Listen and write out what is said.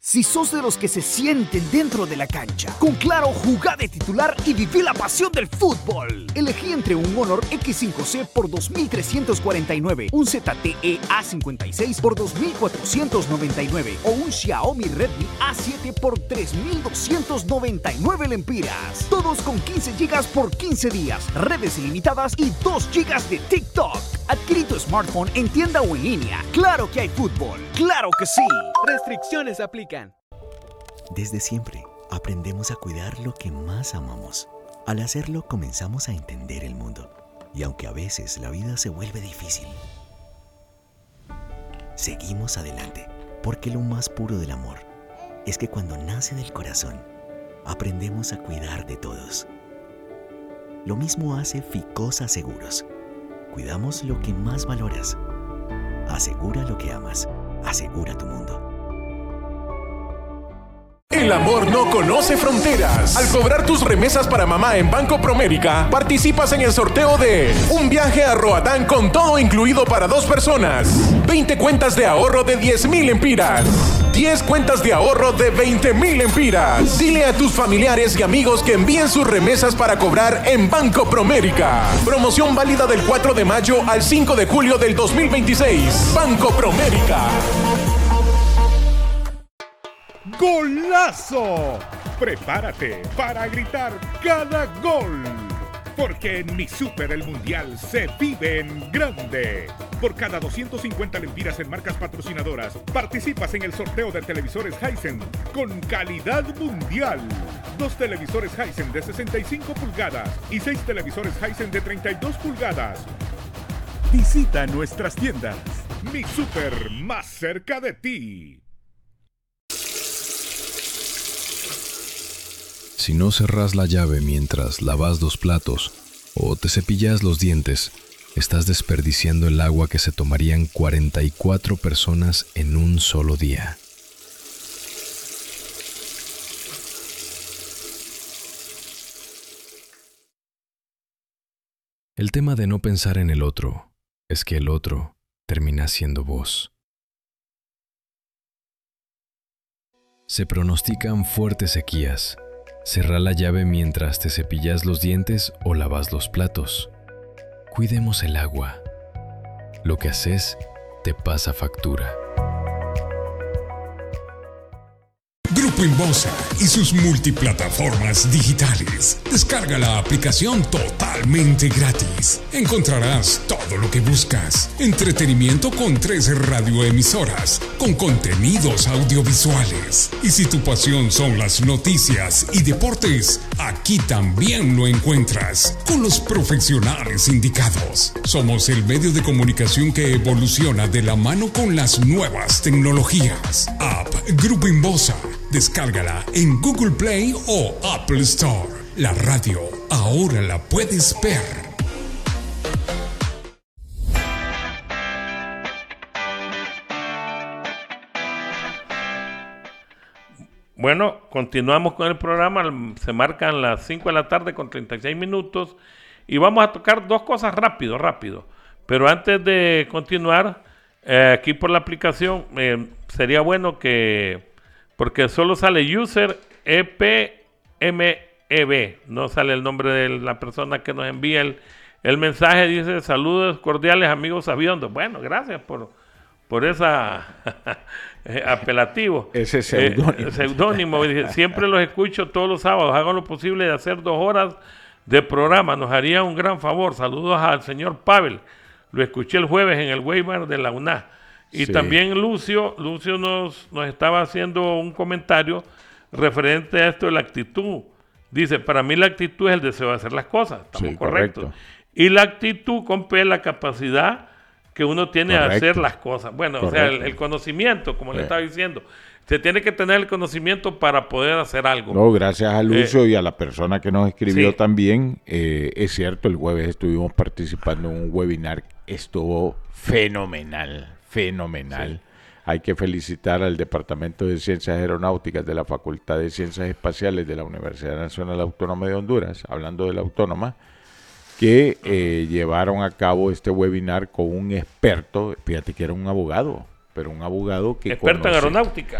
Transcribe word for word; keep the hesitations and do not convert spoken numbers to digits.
Si sos de los que se sienten dentro de la cancha, con Claro, jugá de titular y viví la pasión del fútbol. Elegí entre un Honor equis cinco ce por dos mil trescientos cuarenta y nueve, un zete e a cincuenta y seis por dos mil cuatrocientos noventa y nueve o un Xiaomi Redmi a siete por tres mil doscientos noventa y nueve lempiras. Todos con quince gigas por quince días, redes ilimitadas y dos gigas de TikTok. Adquirí tu smartphone en tienda o en línea. ¡Claro que hay fútbol! ¡Claro que sí! Restricciones aplican. Desde siempre, aprendemos a cuidar lo que más amamos. Al hacerlo, comenzamos a entender el mundo. Y aunque a veces la vida se vuelve difícil, seguimos adelante, porque lo más puro del amor es que cuando nace del corazón, aprendemos a cuidar de todos. Lo mismo hace Ficosa Seguros. Cuidamos lo que más valoras. Asegura lo que amas. Asegura tu mundo. El amor no conoce fronteras. Al cobrar tus remesas para mamá en Banco Promérica, participas en el sorteo de un viaje a Roatán con todo incluido para dos personas, veinte cuentas de ahorro de diez mil empiras, diez cuentas de ahorro de veinte mil empiras. Dile a tus familiares y amigos que envíen sus remesas para cobrar en Banco Promérica. Promoción válida del cuatro de mayo al cinco de julio del dos mil veintiséis. Banco Promérica. ¡Golazo! Prepárate para gritar cada gol. Porque en Mi Super el Mundial se vive en grande. Por cada doscientas cincuenta lempiras en marcas patrocinadoras, participas en el sorteo de televisores Hisense con calidad mundial. Dos televisores Hisense de sesenta y cinco pulgadas y seis televisores Hisense de treinta y dos pulgadas. Visita nuestras tiendas. Mi Super, más cerca de ti. Si no cerrás la llave mientras lavas los platos o te cepillas los dientes, estás desperdiciando el agua que se tomarían cuarenta y cuatro personas en un solo día. El tema de no pensar en el otro es que el otro termina siendo vos. Se pronostican fuertes sequías. Cerrá la llave mientras te cepillas los dientes o lavas los platos. Cuidemos el agua. Lo que haces te pasa factura. Grupo Inbosa y sus multiplataformas digitales. Descarga la aplicación totalmente gratis. Encontrarás todo lo que buscas. Entretenimiento con tres radioemisoras, con contenidos audiovisuales. Y si tu pasión son las noticias y deportes, aquí también lo encuentras, con los profesionales indicados. Somos el medio de comunicación que evoluciona de la mano con las nuevas tecnologías. App Grupo Inbosa. Descárgala en Google Play o Apple Store. La radio ahora la puedes ver. Bueno, continuamos con el programa. Se marcan las cinco de la tarde con treinta y seis minutos y vamos a tocar dos cosas rápido, rápido. Pero antes de continuar, eh, aquí por la aplicación, eh, sería bueno que... porque solo sale user E P M E B, no sale el nombre de la persona que nos envía el, el mensaje. Dice: saludos cordiales amigos sabiondos. Bueno, gracias por, por esa apelativo. Ese seudónimo. Eh, seudónimo. Dice: siempre los escucho todos los sábados, hagan lo posible de hacer dos horas de programa, nos haría un gran favor. Saludos al señor Pavel, lo escuché el jueves en el webinar de la U N A. Y sí. También Lucio, Lucio nos, nos estaba haciendo un comentario referente a esto de la actitud. Dice: para mí la actitud es el deseo de hacer las cosas. Estamos sí, correctos. Correcto. Y la actitud, compa, es la capacidad que uno tiene correcto. De hacer las cosas. Bueno, correcto. O sea, el, el conocimiento, como sí. Le estaba diciendo. Se tiene que tener el conocimiento para poder hacer algo. No, gracias a Lucio eh, y a la persona que nos escribió sí. También. Eh, es cierto, el jueves estuvimos participando en un webinar. Estuvo fenomenal. Fenomenal. Sí. Hay que felicitar al Departamento de Ciencias Aeronáuticas de la Facultad de Ciencias Espaciales de la Universidad Nacional Autónoma de Honduras, hablando de la Autónoma, que eh, llevaron a cabo este webinar con un experto, fíjate que era un abogado, pero un abogado que experto conoce, en aeronáutica.